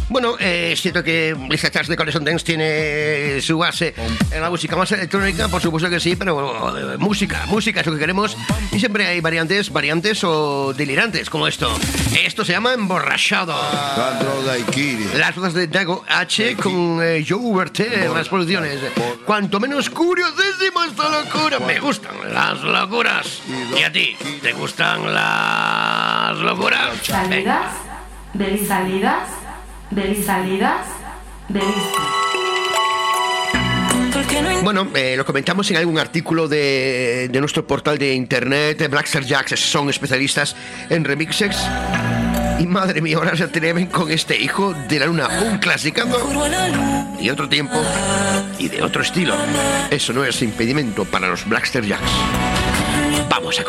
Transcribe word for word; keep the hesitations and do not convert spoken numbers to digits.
Bueno, eh, es cierto que Lisa Charles de Collection Dance tiene su base en la música más electrónica, por supuesto que sí, pero eh, música, música es lo que queremos y siempre hay variantes, variantes o delirantes como esto. Esto se llama Emborrachado. Las voces de Dago H con eh, Joe Berté en las producciones. Cuanto menos curiosísimo esta locura. Me gustan las locuras. ¿Y a ti? ¿Te gustan las locuras? Salidas, de salidas. De salidas, de Bueno, eh, lo comentamos en algún artículo de, de nuestro portal de internet. Blackster Jacks son especialistas en remixes. Y madre mía, ahora se atreven con este Hijo de la Luna, un clasicando de otro tiempo y de otro estilo. Eso no es impedimento para los Blackster Jacks. Vamos a